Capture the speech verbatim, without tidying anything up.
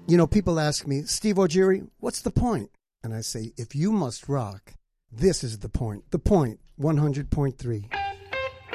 You know, people ask me, Steve O'Geary, what's the point? And I say, if you must rock, this is the point. The Point, one hundred point three.